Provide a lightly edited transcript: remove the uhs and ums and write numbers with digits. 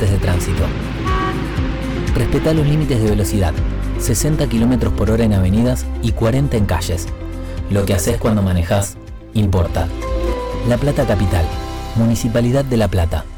accidentes de tránsito. Respetá los límites de velocidad, 60 km por hora en avenidas y 40 en calles. Lo que haces cuando manejás importa. La Plata Capital, Municipalidad de La Plata.